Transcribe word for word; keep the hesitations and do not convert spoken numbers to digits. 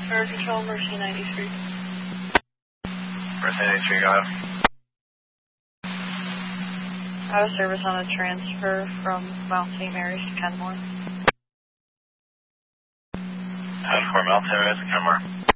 Air Control, Mercy ninety-three. Mercy ninety-three, go ahead. Out of service on a transfer from Mount Saint Mary's to Kenmore. ten four, Mount Saint Mary's to Kenmore.